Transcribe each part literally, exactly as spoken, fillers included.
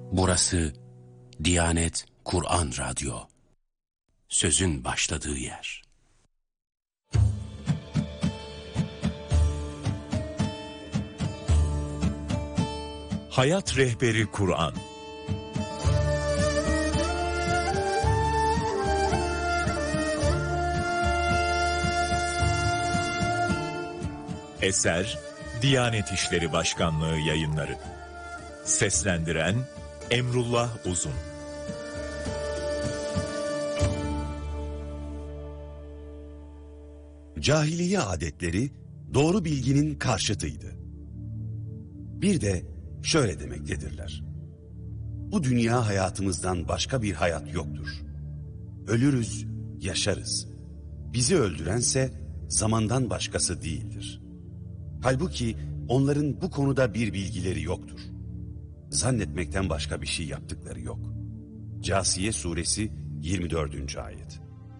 Burası Diyanet Kur'an Radyo. Sözün başladığı yer. Hayat Rehberi Kur'an. Eser Diyanet İşleri Başkanlığı Yayınları. Seslendiren Emrullah Uzun. Cahiliye adetleri doğru bilginin karşıtıydı. Bir de şöyle demektedirler: bu dünya hayatımızdan başka bir hayat yoktur. Ölürüz, yaşarız. Bizi öldürense zamandan başkası değildir. Halbuki onların bu konuda bir bilgileri yoktur. Zannetmekten başka bir şey yaptıkları yok. Câsiye Suresi yirmi dördüncü ayet.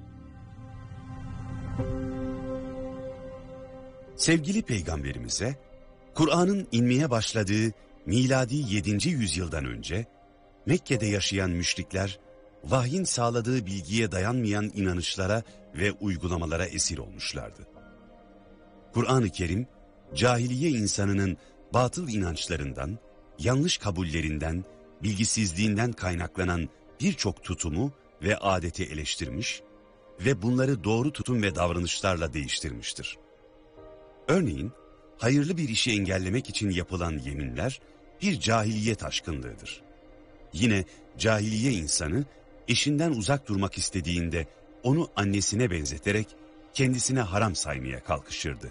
Sevgili Peygamberimize, Kur'an'ın inmeye başladığı miladi yedinci yüzyıldan önce Mekke'de yaşayan müşrikler, vahyin sağladığı bilgiye dayanmayan inanışlara ve uygulamalara esir olmuşlardı. Kur'an-ı Kerim, cahiliye insanının batıl inançlarından, yanlış kabullerinden, bilgisizliğinden kaynaklanan birçok tutumu ve adeti eleştirmiş ve bunları doğru tutum ve davranışlarla değiştirmiştir. Örneğin, hayırlı bir işi engellemek için yapılan yeminler bir cahiliye taşkınlığıdır. Yine cahiliye insanı eşinden uzak durmak istediğinde onu annesine benzeterek kendisine haram saymaya kalkışırdı.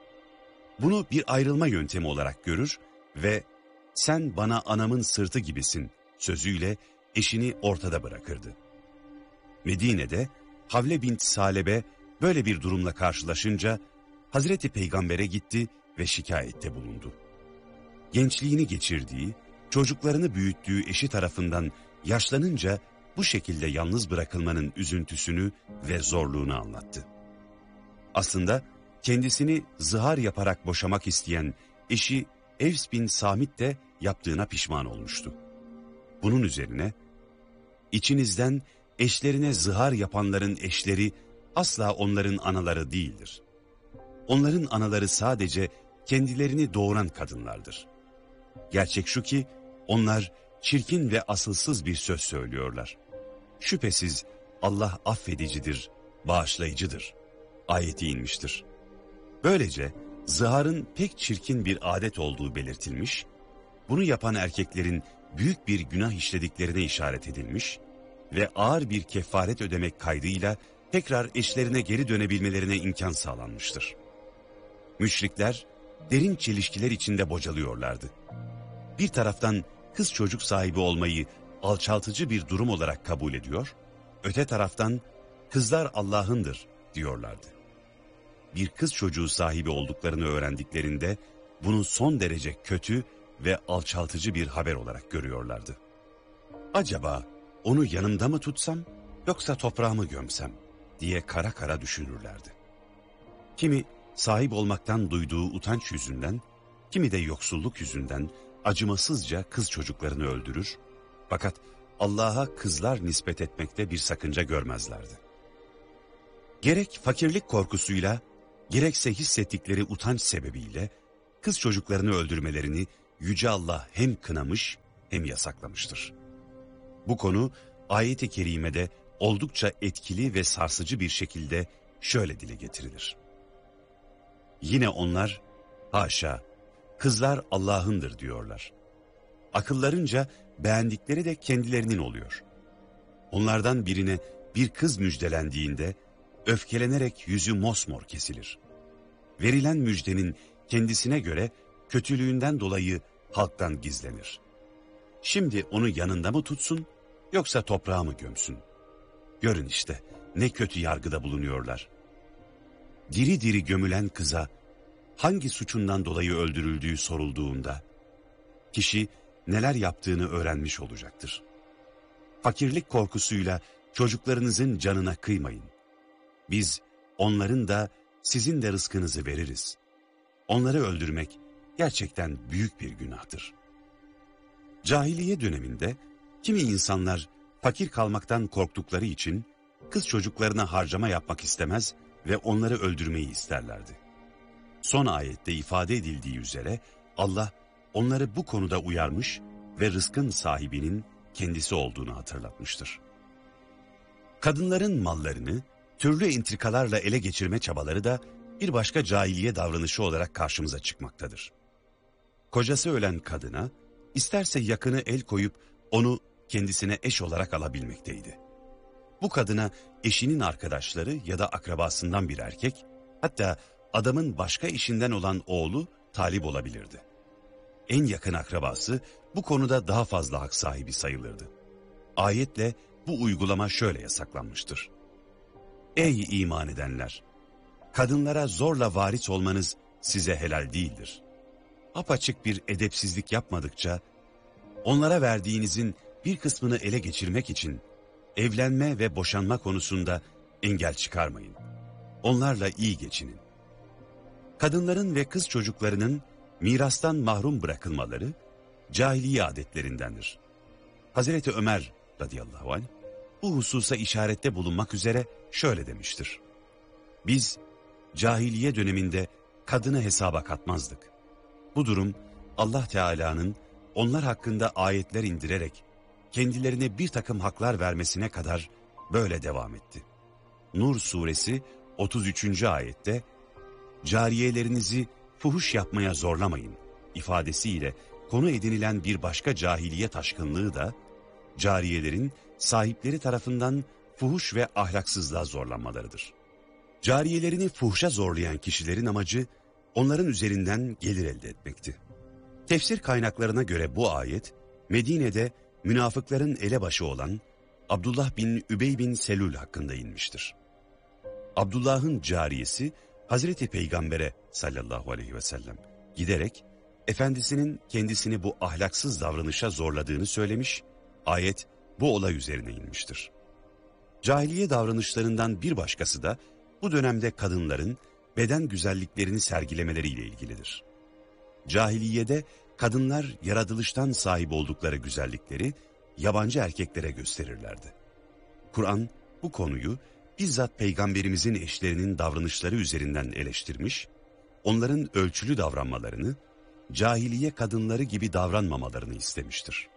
Bunu bir ayrılma yöntemi olarak görür ve "sen bana anamın sırtı gibisin" sözüyle eşini ortada bırakırdı. Medine'de Havle bint Salebe böyle bir durumla karşılaşınca Hazreti Peygamber'e gitti ve şikayette bulundu. Gençliğini geçirdiği, çocuklarını büyüttüğü eşi tarafından yaşlanınca bu şekilde yalnız bırakılmanın üzüntüsünü ve zorluğunu anlattı. Aslında kendisini zihar yaparak boşamak isteyen eşi Evs bin Samit de yaptığına pişman olmuştu. Bunun üzerine, "İçinizden eşlerine zihar yapanların eşleri asla onların anaları değildir. Onların anaları sadece kendilerini doğuran kadınlardır. Gerçek şu ki onlar çirkin ve asılsız bir söz söylüyorlar. Şüphesiz Allah affedicidir, bağışlayıcıdır" ayeti inmiştir. Böylece ziharın pek çirkin bir adet olduğu belirtilmiş, bunu yapan erkeklerin büyük bir günah işlediklerine işaret edilmiş ve ağır bir kefaret ödemek kaydıyla tekrar eşlerine geri dönebilmelerine imkan sağlanmıştır. Müşrikler derin çelişkiler içinde bocalıyorlardı. Bir taraftan kız çocuk sahibi olmayı alçaltıcı bir durum olarak kabul ediyor, öte taraftan kızlar Allah'ındır diyorlardı. Bir kız çocuğu sahibi olduklarını öğrendiklerinde bunu son derece kötü ve alçaltıcı bir haber olarak görüyorlardı. Acaba onu yanımda mı tutsam yoksa toprağa mı gömsem diye kara kara düşünürlerdi. Kimi sahip olmaktan duyduğu utanç yüzünden, kimi de yoksulluk yüzünden acımasızca kız çocuklarını öldürür, fakat Allah'a kızlar nispet etmekte bir sakınca görmezlerdi. Gerek fakirlik korkusuyla, gerekse hissettikleri utanç sebebiyle kız çocuklarını öldürmelerini Yüce Allah hem kınamış hem yasaklamıştır. Bu konu ayet-i kerimede oldukça etkili ve sarsıcı bir şekilde şöyle dile getirilir. Yine onlar, haşa, kızlar Allah'ındır diyorlar. Akıllarınca beğendikleri de kendilerinin oluyor. Onlardan birine bir kız müjdelendiğinde öfkelenerek yüzü mosmor kesilir. Verilen müjdenin kendisine göre kötülüğünden dolayı halktan gizlenir. Şimdi onu yanında mı tutsun yoksa toprağa mı gömsün? Görün işte ne kötü yargıda bulunuyorlar. Diri diri gömülen kıza hangi suçundan dolayı öldürüldüğü sorulduğunda kişi neler yaptığını öğrenmiş olacaktır. Fakirlik korkusuyla çocuklarınızın canına kıymayın. Biz onların da sizin de rızkınızı veririz. Onları öldürmek gerçekten büyük bir günahtır. Cahiliye döneminde kimi insanlar fakir kalmaktan korktukları için kız çocuklarına harcama yapmak istemez ve onları öldürmeyi isterlerdi. Son ayette ifade edildiği üzere Allah onları bu konuda uyarmış ve rızkın sahibinin kendisi olduğunu hatırlatmıştır. Kadınların mallarını türlü entrikalarla ele geçirme çabaları da bir başka cahiliye davranışı olarak karşımıza çıkmaktadır. Kocası ölen kadına isterse yakını el koyup onu kendisine eş olarak alabilmekteydi. Bu kadına eşinin arkadaşları ya da akrabasından bir erkek, hatta adamın başka eşinden olan oğlu talip olabilirdi. En yakın akrabası bu konuda daha fazla hak sahibi sayılırdı. Ayetle bu uygulama şöyle yasaklanmıştır. Ey iman edenler! Kadınlara zorla varis olmanız size helal değildir. Apaçık bir edepsizlik yapmadıkça, onlara verdiğinizin bir kısmını ele geçirmek için evlenme ve boşanma konusunda engel çıkarmayın. Onlarla iyi geçinin. Kadınların ve kız çocuklarının mirastan mahrum bırakılmaları cahiliye adetlerindendir. Hazreti Ömer radıyallahu anh bu hususa işarette bulunmak üzere şöyle demiştir. Biz cahiliye döneminde kadını hesaba katmazdık. Bu durum Allah Teala'nın onlar hakkında ayetler indirerek kendilerine bir takım haklar vermesine kadar böyle devam etti. Nur suresi otuz üçüncü ayette cariyelerinizi fuhuş yapmaya zorlamayın ifadesiyle konu edinilen bir başka cahiliye taşkınlığı da cariyelerin sahipleri tarafından fuhuş ve ahlaksızlığa zorlanmalarıdır. Cariyelerini fuhuşa zorlayan kişilerin amacı onların üzerinden gelir elde etmekti. Tefsir kaynaklarına göre bu ayet Medine'de münafıkların elebaşı olan Abdullah bin Übey bin Selül hakkında inmiştir. Abdullah'ın cariyesi Hazreti Peygamber'e sallallahu aleyhi ve sellem giderek efendisinin kendisini bu ahlaksız davranışa zorladığını söylemiş, ayet bu olay üzerine inmiştir. Cahiliye davranışlarından bir başkası da bu dönemde kadınların beden güzelliklerini sergilemeleriyle ilgilidir. Cahiliyede kadınlar yaratılıştan sahip oldukları güzellikleri yabancı erkeklere gösterirlerdi. Kur'an bu konuyu bizzat Peygamberimizin eşlerinin davranışları üzerinden eleştirmiş, onların ölçülü davranmalarını, cahiliye kadınları gibi davranmamalarını istemiştir.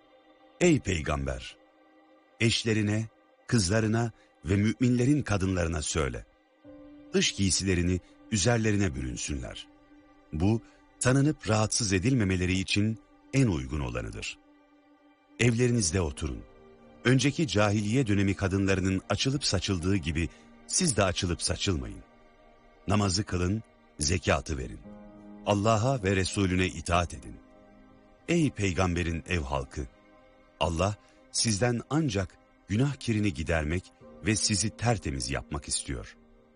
Ey Peygamber! Eşlerine, kızlarına ve müminlerin kadınlarına söyle. Dış giysilerini üzerlerine bürünsünler. Bu, tanınıp rahatsız edilmemeleri için en uygun olanıdır. Evlerinizde oturun. Önceki cahiliye dönemi kadınlarının açılıp saçıldığı gibi siz de açılıp saçılmayın. Namazı kılın, zekatı verin. Allah'a ve Resulüne itaat edin. Ey Peygamberin ev halkı! Allah sizden ancak günah kirini gidermek ve sizi tertemiz yapmak istiyor.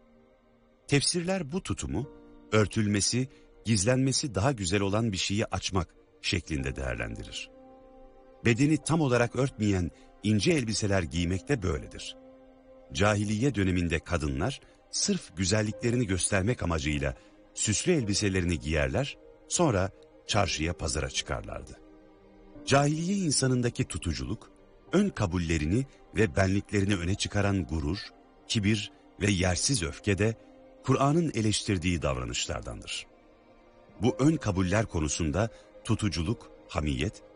Tefsirler bu tutumu, örtülmesi, gizlenmesi daha güzel olan bir şeyi açmak şeklinde değerlendirir. Bedeni tam olarak örtmeyen ince elbiseler giymek de böyledir. Cahiliye döneminde kadınlar sırf güzelliklerini göstermek amacıyla süslü elbiselerini giyerler, sonra çarşıya pazara çıkarlardı. Cahiliye insanındaki tutuculuk, ön kabullerini ve benliklerini öne çıkaran gurur, kibir ve yersiz öfke de Kur'an'ın eleştirdiği davranışlardandır. Bu ön kabuller konusunda tutuculuk, hamiyet